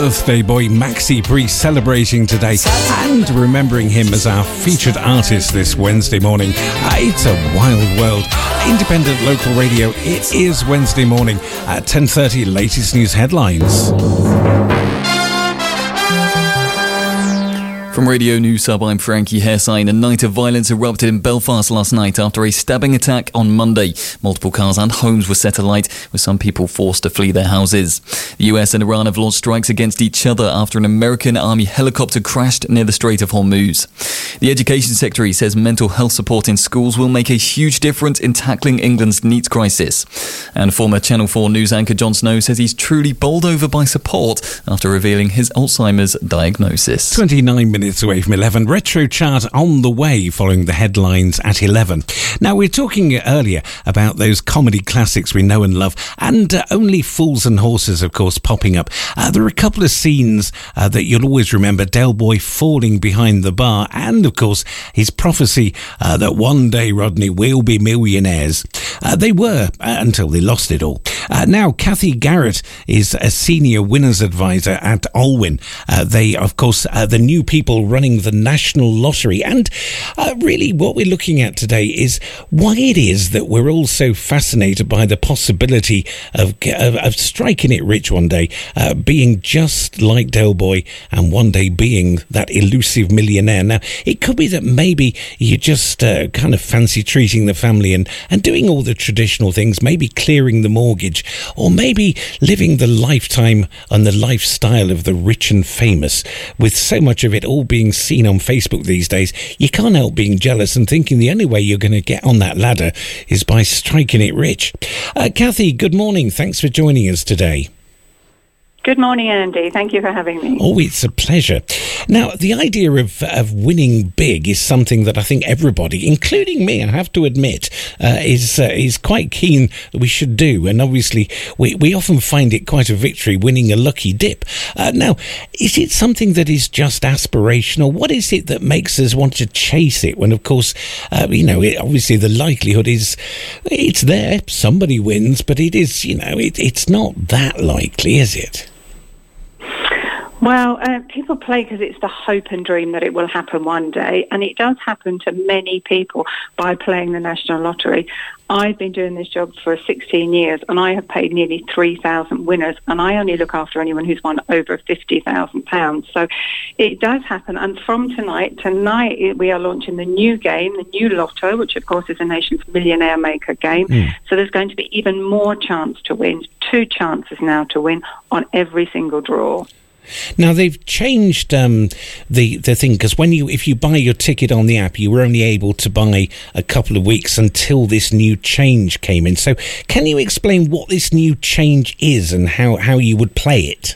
birthday boy Maxi Priest celebrating today and remembering him as our featured artist this Wednesday morning. It's a wild world. Independent local radio. It is Wednesday morning at 10:30. Latest news headlines. From Radio News Hub, I'm Frankie Hairsine. A night of violence erupted in Belfast last night after a stabbing attack on Monday. Multiple cars and homes were set alight, with some people forced to flee their houses. The US and Iran have launched strikes against each other after an American Army helicopter crashed near the Strait of Hormuz. The Education Secretary says mental health support in schools will make a huge difference in tackling England's NEET crisis. And former Channel 4 news anchor Jon Snow says he's truly bowled over by support after revealing his Alzheimer's diagnosis. 29 minutes away from 11. Retro chart on the way following the headlines at 11. Now, we were talking earlier about those comedy classics we know and love, and Only Fools and Horses, of course, popping up. There are a couple of scenes that you'll always remember. Del Boy falling behind the bar, and, of course, his prophecy that one day, Rodney, we'll be millionaires. They were, until they lost it all. Now, Kathy Garrett is a senior winners advisor at Allwyn. They, of course, the new people running the National Lottery. And really what we're looking at today is why it is that we're all so fascinated by the possibility of striking it rich one day, being just like Del Boy, and one day being that elusive millionaire. Now, it could be that maybe you just kind of fancy treating the family and doing all the traditional things, maybe clearing the mortgage, or maybe living the lifetime and the lifestyle of the rich and famous. With so much of it all being seen on Facebook these days, you can't help being jealous and thinking the only way you're going to get on that ladder is by striking it rich. Kathy, good morning. Thanks for joining us today. Good morning, Andy. Thank you for having me. Oh, it's a pleasure. Now, the idea of winning big is something that I think everybody, including me, I have to admit, is quite keen that we should do. And obviously, we often find it quite a victory winning a lucky dip. Now, is it something that is just aspirational? What is it that makes us want to chase it when, of course, obviously the likelihood is it's there, somebody wins, but it is, it's not that likely, is it? Well, people play because it's the hope and dream that it will happen one day, and it does happen to many people by playing the National Lottery. I've been doing this job for 16 years, and I have paid nearly 3,000 winners, and I only look after anyone who's won over £50,000. So it does happen, and from tonight we are launching the new game, the new Lotto, which of course is the nation's millionaire maker game. So there's going to be even more chance to win, 2 chances now to win on every single draw. Now, they've changed the thing, because if you buy your ticket on the app, you were only able to buy a couple of weeks until this new change came in. So can you explain what this new change is and how you would play it?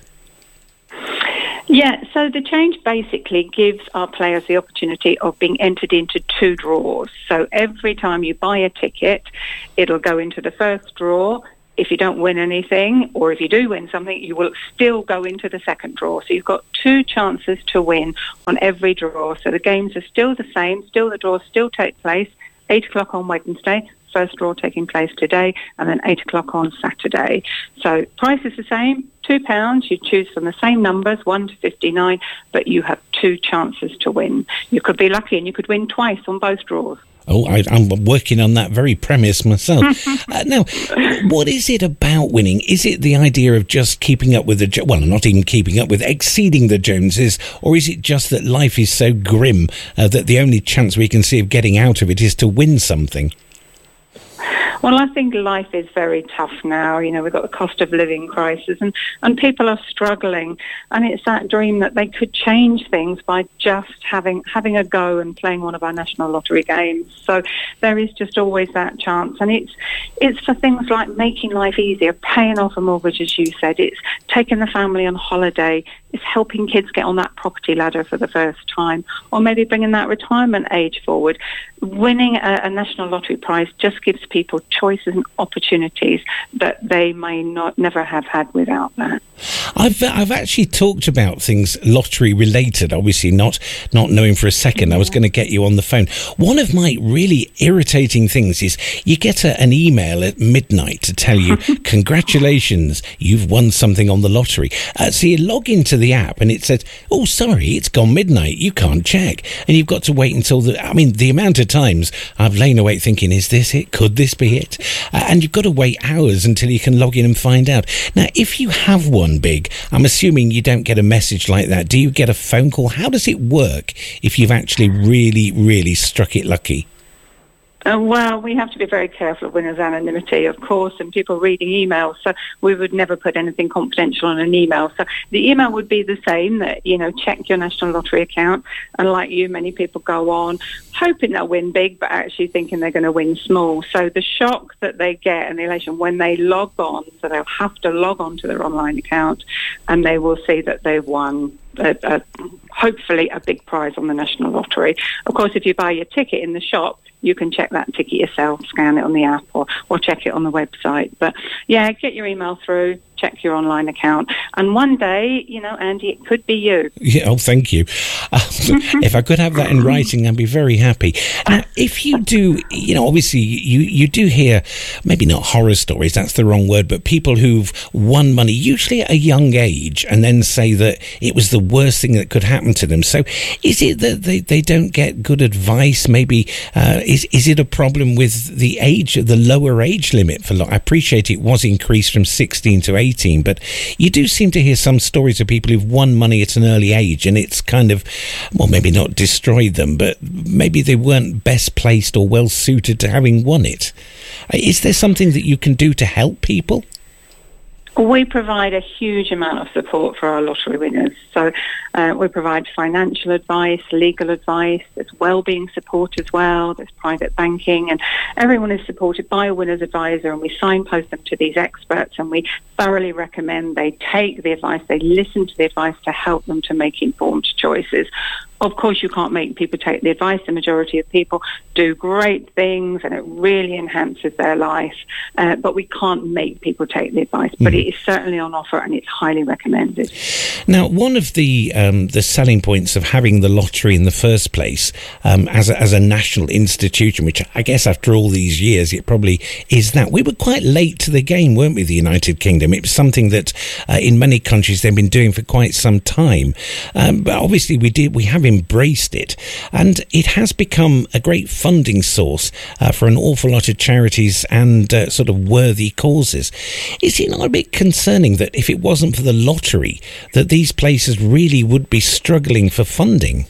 Yeah, so the change basically gives our players the opportunity of being entered into 2 draws. So every time you buy a ticket, it'll go into the first draw. If you don't win anything, or if you do win something, you will still go into the second draw. So you've got 2 chances to win on every draw. So the games are still the same, still the draws still take place, 8 o'clock on Wednesday, first draw taking place today, and then 8 o'clock on Saturday. So price is the same, £2. You choose from the same numbers, 1 to 59, but you have 2 chances to win. You could be lucky and you could win twice on both draws. Oh, I'm working on that very premise myself. Now, what is it about winning? Is it the idea of just keeping up with not even keeping up with, exceeding the Joneses, or is it just that life is so grim that the only chance we can see of getting out of it is to win something? Well, I think life is very tough now. We've got the cost of living crisis and people are struggling. And it's that dream that they could change things by just having a go and playing one of our National Lottery games. So there is just always that chance. And it's for things like making life easier, paying off a mortgage, as you said. It's taking the family on holiday. It's helping kids get on that property ladder for the first time, or maybe bringing that retirement age forward. Winning a National Lottery prize just gives people choices and opportunities that they may never have had without that. I've actually talked about things lottery related, obviously not knowing for a second. I was going to get you on the phone. One of my really irritating things is you get an email at midnight to tell you, congratulations, you've won something on the lottery. So you log into the app and it says, oh, sorry, it's gone midnight. You can't check. And you've got to wait until the amount of times I've lain awake thinking, is this it? Could this be it? And you've got to wait hours until you can log in and find out. Now, if you have won big, I'm assuming you don't get a message like that. Do you get a phone call? How does it work if you've actually really, really struck it lucky? Well, we have to be very careful of winners' anonymity, of course, and people reading emails, so we would never put anything confidential on an email. So the email would be the same, that, check your National Lottery account, and like you, many people go on hoping they'll win big, but actually thinking they're going to win small. So the shock that they get and the elation when they log on, so they'll have to log on to their online account, and they will see that they've won hopefully a big prize on the National Lottery. Of course, if you buy your ticket in the shop, you can check that ticket yourself, scan it on the app or check it on the website. But yeah, get your email through, check your online account. And one day, Andy, it could be you. Yeah, oh, thank you. If I could have that in writing, I'd be very happy. Now, if you do, obviously you do hear, maybe not horror stories, that's the wrong word, but people who've won money, usually at a young age, and then say that it was the worst thing that could happen to them. So is it that they don't get good advice? Maybe is it a problem with the lower age limit for I appreciate it was increased from 16 to 18, but you do seem to hear some stories of people who've won money at an early age and it's kind of, well, maybe not destroyed them, but maybe they weren't best placed or well suited to having won it. Is there something that you can do to help people? We provide a huge amount of support for our lottery winners. So we provide financial advice, legal advice, there's wellbeing support as well, there's private banking, and everyone is supported by a winner's advisor, and we signpost them to these experts, and we thoroughly recommend they take the advice, they listen to the advice to help them to make informed choices. Of course, you can't make people take the advice. The majority of people do great things and it really enhances their life. But we can't make people take the advice. But it is certainly on offer and it's highly recommended. Now, one of the selling points of having the lottery in the first place as a national institution, which I guess after all these years, it probably is that. We were quite late to the game, weren't we, the United Kingdom? It was something that in many countries they've been doing for quite some time. But obviously we have embraced it, and it has become a great funding source for an awful lot of charities and sort of worthy causes. Is it not a bit concerning that if it wasn't for the lottery, that these places really would be struggling for funding?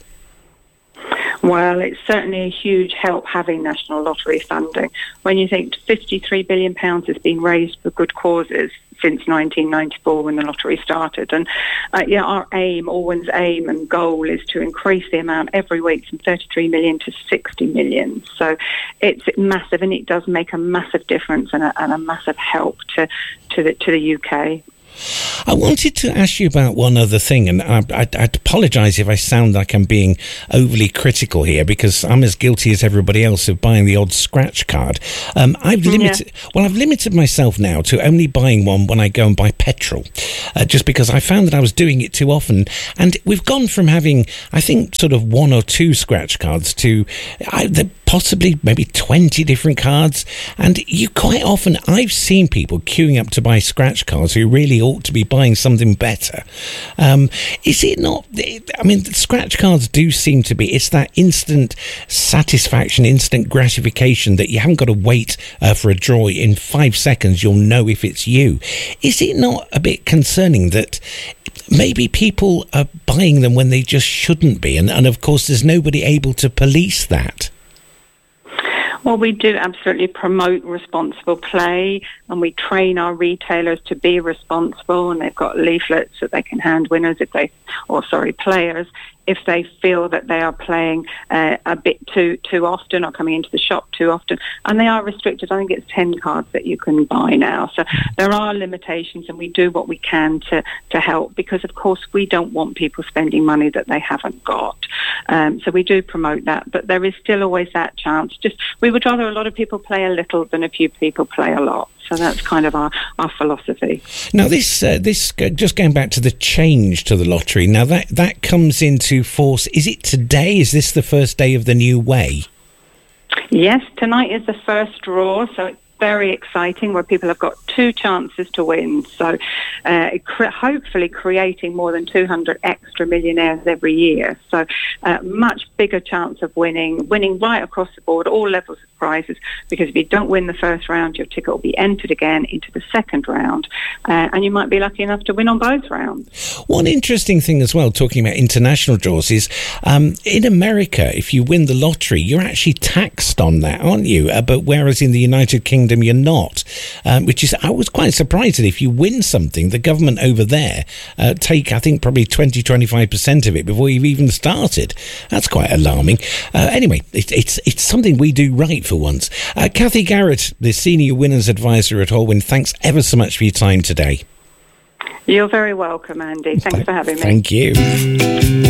Well, it's certainly a huge help having National Lottery funding. When you think £53 billion has been raised for good causes since 1994 when the lottery started. And our aim, Allwyn's aim and goal is to increase the amount every week from 33 million to 60 million. So it's massive, and it does make a massive difference and a massive help to the UK. I wanted to ask you about one other thing, and I'd apologise if I sound like I'm being overly critical here, because I'm as guilty as everybody else of buying the odd scratch card. I've limited myself now to only buying one when I go and buy petrol, just because I found that I was doing it too often, and we've gone from having, I think, sort of one or two scratch cards to possibly maybe 20 different cards, and I've seen people queuing up to buy scratch cards who really ought to be buying something better. Is it not? I mean, the scratch cards do seem to be, it's that instant satisfaction, instant gratification that you haven't got to wait for a draw. In 5 seconds you'll know if it's you. Is it not a bit concerning that maybe people are buying them when they just shouldn't be, and of course there's nobody able to police that? Well, we do absolutely promote responsible play, and we train our retailers to be responsible, and they've got leaflets that they can hand winners players if they feel that they are playing a bit too often or coming into the shop too often. And they are restricted. I think it's 10 cards that you can buy now. So there are limitations, and we do what we can to help, because, of course, we don't want people spending money that they haven't got. So we do promote that, but there is still always that chance. Just we would rather a lot of people play a little than a few people play a lot. So that's kind of our philosophy. Now, this just going back to the change to the lottery. Now that comes into force. Is it today? Is this the first day of the new way? Yes, tonight is the first draw, so it's very exciting, where people have got 2 chances to win. So hopefully creating more than 200 extra millionaires every year. So much bigger chance of winning right across the board, all levels of prizes, because if you don't win the first round, your ticket will be entered again into the second round, and you might be lucky enough to win on both rounds. One interesting thing as well, talking about international draws, is in America, if you win the lottery, you're actually taxed on that, aren't you? But whereas in the United Kingdom, you're not, which is, I was quite surprised that if you win something, the government over there take, I think, probably 20-25% of it before you've even started. That's quite alarming. Anyway, it's something we do right for once. Kathy Garrett, the Senior Winners Advisor at Allwyn, thanks ever so much for your time today. You're very welcome, Andy. Thanks for having me. Thank you.